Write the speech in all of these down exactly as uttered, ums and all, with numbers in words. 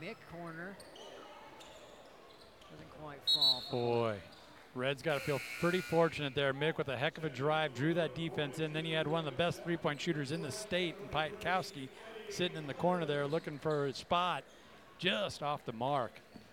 Mick corner. Doesn't quite fall. Boy, Red's got to feel pretty fortunate there. Mick with a heck of a drive, drew that defense in. Then you had one of the best three-point shooters in the state, in Pietkowski, sitting in the corner there looking for his spot, just off the mark.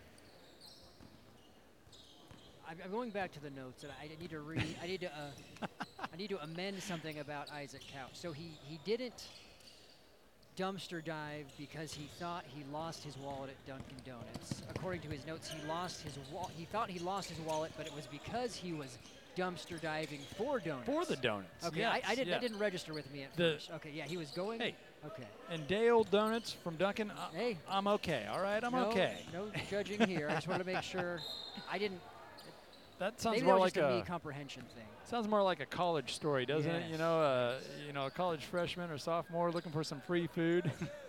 I'm going back to the notes, and I need to read. I need to. Uh, I need to amend something about Isaac Couch. So he he didn't dumpster dive because he thought he lost his wallet at Dunkin' Donuts. According to his notes, he lost his wa- he thought he lost his wallet, but it was because he was dumpster diving for donuts. For the donuts. Okay, yes, I, I didn't. yes. That didn't register with me at The first. Okay, yeah, he was going. Hey. Okay. And day-old donuts from Dunkin', uh, Hey. I'm okay, all right? I'm no, okay. No judging here. I just wanted to make sure. I didn't. That sounds Maybe more that was like just a, a me comprehension thing. sounds more like a college story, doesn't it? Yes. You know, uh, you know, a college freshman or sophomore looking for some free food.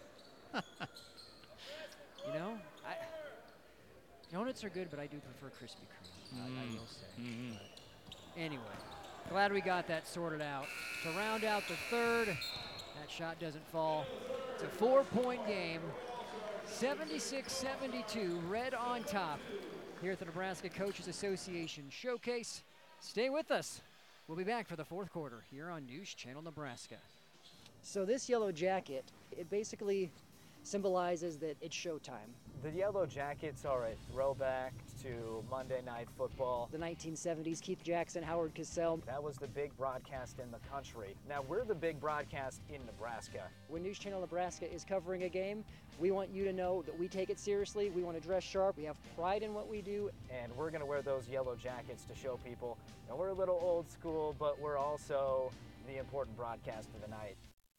You know, I, donuts are good, but I do prefer Krispy Kreme. I, I will say. Mm-hmm. But anyway, glad we got that sorted out. To round out the third, that shot doesn't fall. It's a four-point game, seventy-six seventy-two, Red on top here at the Nebraska Coaches Association Showcase. Stay with us. We'll be back for the fourth quarter here on News Channel Nebraska. So this yellow jacket, it basically symbolizes that it's showtime. The Yellow Jackets are a throwback to Monday Night Football. The nineteen seventies, Keith Jackson, Howard Cosell. That was the big broadcast in the country. Now we're the big broadcast in Nebraska. When News Channel Nebraska is covering a game, we want you to know that we take it seriously. We want to dress sharp. We have pride in what we do. And we're going to wear those yellow jackets to show people that we're a little old school, but we're also the important broadcast of the night.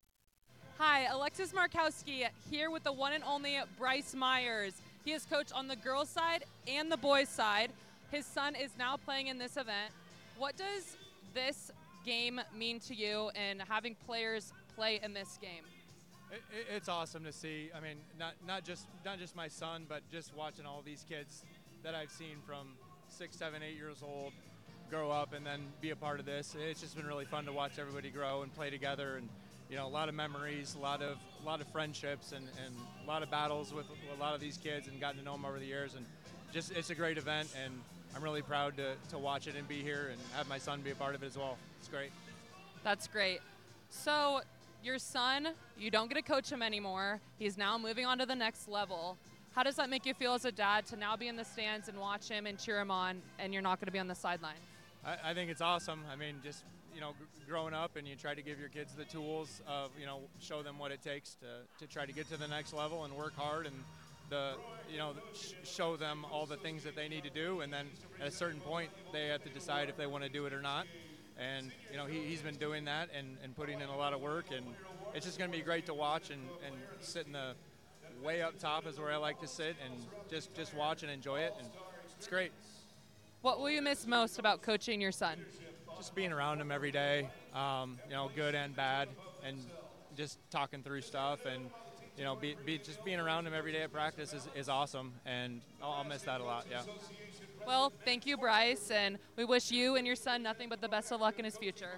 Hi, Alexis Markowski here with the one and only Bryce Myers. He is coach on the girls' side and the boys' side. His son is now playing in this event. What does this game mean to you and having players play in this game? It, it's awesome to see. I mean, not not just not just my son, but just watching all these kids that I've seen from six, seven, eight years old grow up and then be a part of this. It's just been really fun to watch everybody grow and play together, and you know, a lot of memories, a lot of a lot of friendships, and, and a lot of battles with a lot of these kids, and gotten to know them over the years. And just it's a great event, and I'm really proud to, to watch it and be here and have my son be a part of it as well. It's great. That's great. So your son, you don't get to coach him anymore. He's now moving on to the next level. How does that make you feel as a dad to now be in the stands and watch him and cheer him on, and you're not going to be on the sideline? I, I think it's awesome. I mean, just you know, g- growing up, and you try to give your kids the tools of, you know, show them what it takes to, to try to get to the next level and work hard, and the, you know, sh- show them all the things that they need to do, and then at a certain point they have to decide if they want to do it or not. And you know, he, he's been doing that and, and putting in a lot of work, and it's just going to be great to watch and, and sit in the way up top is where I like to sit and just, just watch and enjoy it, and it's great. What will you miss most about coaching your son? Just being around him every day, um, you know, good and bad, and just talking through stuff, and you know, be, be just being around him every day at practice is, is awesome, and I'll, I'll miss that a lot. Yeah. Well, thank you, Bryce, and we wish you and your son nothing but the best of luck in his future.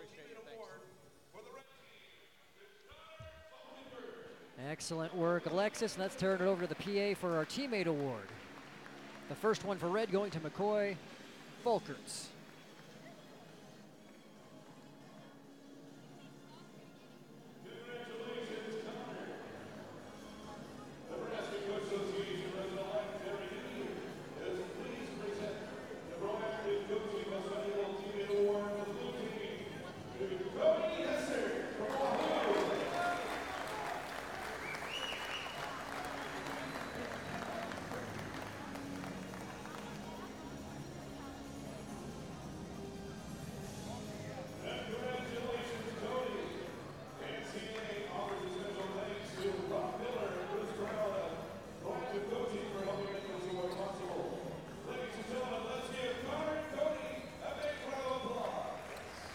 Excellent work, Alexis. Let's turn it over to the P A for our teammate award. The first one for Red going to McCoy Volkerts.